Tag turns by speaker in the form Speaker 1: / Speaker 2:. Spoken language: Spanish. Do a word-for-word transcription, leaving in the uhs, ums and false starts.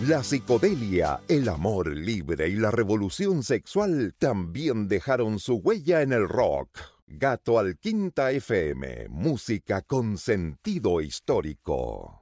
Speaker 1: La psicodelia, el amor libre y la revolución sexual también dejaron su huella en el rock. Gato al Quinta F M, música con sentido histórico.